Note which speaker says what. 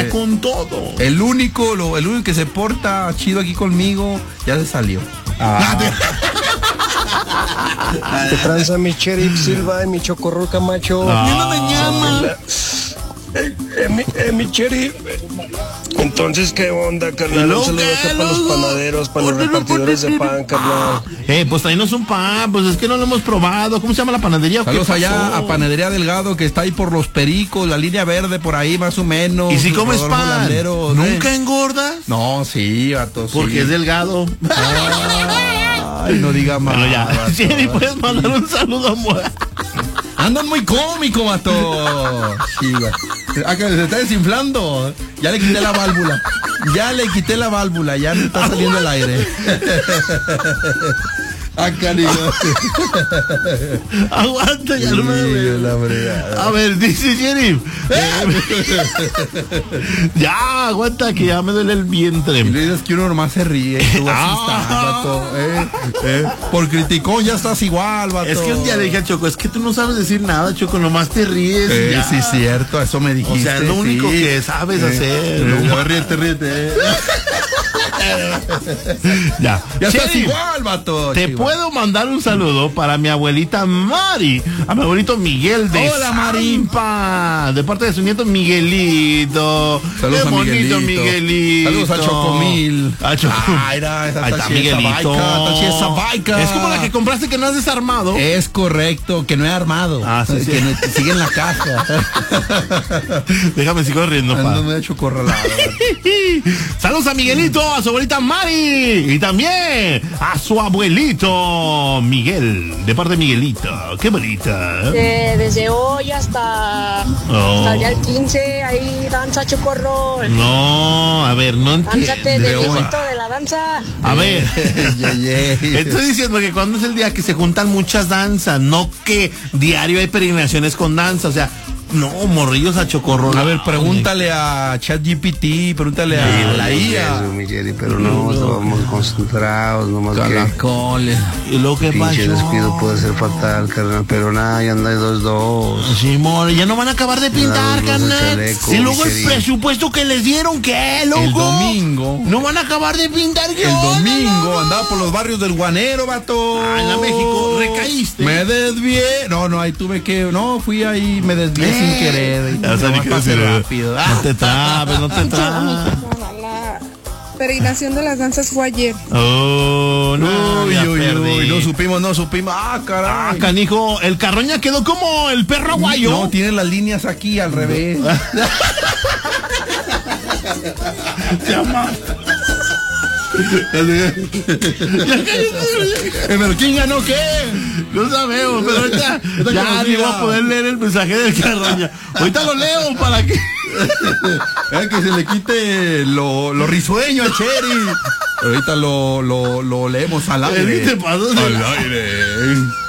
Speaker 1: anda con todo.
Speaker 2: El único que se porta chido aquí conmigo ya se salió.
Speaker 3: ¿Qué tranza mi Sheriff Silva y mi Chocorrol Camacho?
Speaker 1: ¿No me llama?
Speaker 3: Mi Sheriff. Entonces, ¿qué onda, carnal? Un saludo acá para los panaderos, para los repartidores de pan, carnal.
Speaker 1: Pues tráenos un pan, pues es que no lo hemos probado. ¿Cómo se llama la panadería?
Speaker 2: Saludos allá a Panadería Delgado, que está ahí por Los Pericos, la línea verde, por ahí más o menos.
Speaker 1: ¿Y si comes
Speaker 2: Rodolfo
Speaker 1: pan?
Speaker 2: Landeros,
Speaker 1: ¿Nunca engordas?
Speaker 2: No, sí, vato,
Speaker 1: Porque
Speaker 2: sí.
Speaker 1: es delgado.
Speaker 2: Ay, no diga más.
Speaker 1: Bueno, ya.
Speaker 2: Vato.
Speaker 1: Sí, puedes mandar un saludo a
Speaker 2: Andan muy cómico, vato. Sí, acá se está desinflando. Ya le quité la válvula. Ya no está saliendo el aire.
Speaker 1: Aguanta, ya no me A ver, dice Sheriff. Ya, aguanta, que ya me duele el vientre.
Speaker 2: Y le dices que uno nomás se ríe. Tú así estás, vato. Por criticón ya estás igual, vato.
Speaker 1: Es que un día le dije a Choco, es que tú no sabes decir nada, Choco, nomás te ríes. Y ya.
Speaker 2: Sí, cierto, eso me dijiste.
Speaker 1: O sea, es lo único que sabes hacer. ¿No?
Speaker 2: Ríete.
Speaker 1: Ya
Speaker 2: estás igual, vato.
Speaker 1: Te puedo mandar un saludo para mi abuelita Mari, a mi abuelito Miguel de
Speaker 2: Hola, Mari.
Speaker 1: Zampa, de parte de su nieto Miguelito.
Speaker 2: Saludos
Speaker 1: Qué
Speaker 2: a
Speaker 1: bonito,
Speaker 2: Miguelito. Saludos a Chocomil.
Speaker 1: Ahí está Miguelito. Es como la que compraste que no has desarmado.
Speaker 2: Es correcto, que no he armado.
Speaker 1: Sí.
Speaker 2: Que no, sigue en la caja.
Speaker 1: Déjame sigo riendo,
Speaker 2: Ando medio chocorralado.
Speaker 1: Saludos a Miguelito, a su abuelita Mari y también a su abuelito Miguel, de parte de Miguelito. Qué bonita.
Speaker 4: Desde hoy hasta el día 15, ahí danza Chocorrol.
Speaker 1: No, a ver, no entiendo.
Speaker 4: Dánzate de viejito de la danza.
Speaker 1: A ver, estoy diciendo que cuando es el día que se juntan muchas danzas, no que diario hay peregrinaciones con danza, o sea, no, morrillos a Chocorrol.
Speaker 2: A ver, pregúntale a ChatGPT, pregúntale a la IA.
Speaker 3: Pero no, estábamos concentrados, nomás
Speaker 2: Caracoles.
Speaker 1: Y lo que pasó.
Speaker 3: pinche descuido puede ser fatal, carnal, pero nada, ya anda de 2-2.
Speaker 1: Sí, more, ya no van a acabar de pintar,
Speaker 3: Los
Speaker 1: carnal.
Speaker 3: chalecos,
Speaker 1: Y luego el
Speaker 3: Sheriff.
Speaker 1: presupuesto que les dieron, ¿qué, loco?
Speaker 2: El domingo.
Speaker 1: No van a acabar de pintar, ¿qué
Speaker 2: El
Speaker 1: onda,
Speaker 2: domingo
Speaker 1: loco?
Speaker 2: andaba por los barrios del Guanero, vato.
Speaker 1: En la México, recaíste.
Speaker 2: Me desvié. No, ahí tuve que. No, fui ahí, me desvié sin querer.
Speaker 1: Ya sabes que
Speaker 2: pasé
Speaker 1: decir,
Speaker 2: rápido.
Speaker 1: No te trabes, no te trabes.
Speaker 5: La peregrinación de las danzas fue ayer.
Speaker 1: Oh, no, ya perdí.
Speaker 2: No supimos. Ah, caray.
Speaker 1: Canijo, el Carroña quedó como el perro aguayo.
Speaker 2: No, tiene las líneas aquí al revés.
Speaker 1: Se ama.
Speaker 2: ¿Pero quién ganó qué?
Speaker 1: No sabemos, pero ahorita ya ni voy a poder leer el mensaje del Carroña. Ahorita lo leo para que
Speaker 2: que se le quite lo risueño al Cherry. Ahorita lo leemos al aire.
Speaker 1: Al aire.